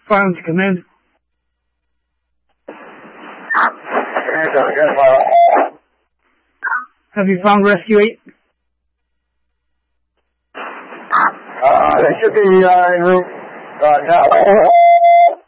Farm to come in. Have you found Rescue 8? They should be in room now.